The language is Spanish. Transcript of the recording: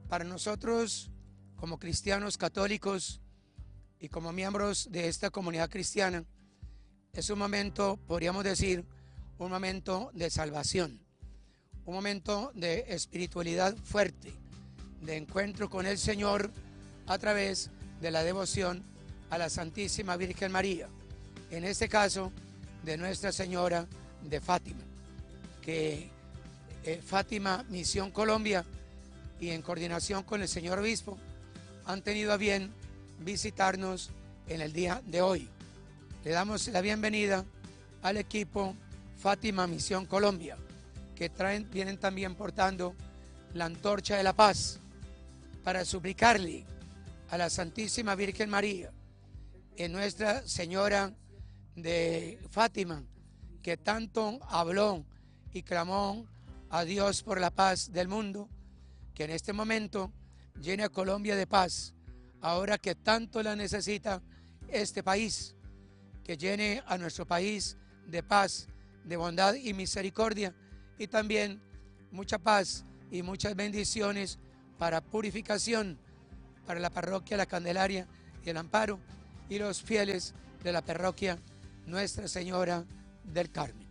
Para nosotros, como cristianos católicos y como miembros de esta comunidad cristiana, es un momento, podríamos decir, un momento de salvación, un momento de espiritualidad fuerte, de encuentro con el Señor a través de la devoción a la Santísima Virgen María, en este caso de Nuestra Señora de Fátima, que Fátima Misión Colombia y en coordinación con el señor obispo han tenido a bien visitarnos en el día de hoy. Le damos la bienvenida al equipo Fátima Misión Colombia, que vienen también portando la antorcha de la paz para suplicarle a la Santísima Virgen María, en Nuestra Señora de Fátima, que tanto habló y clamó a Dios por la paz del mundo, que en este momento llene a Colombia de paz, ahora que tanto la necesita este país, que llene a nuestro país de paz, de bondad y misericordia, y también mucha paz y muchas bendiciones para purificación para la parroquia La Candelaria y el Amparo y los fieles de la parroquia Nuestra Señora del Carmen.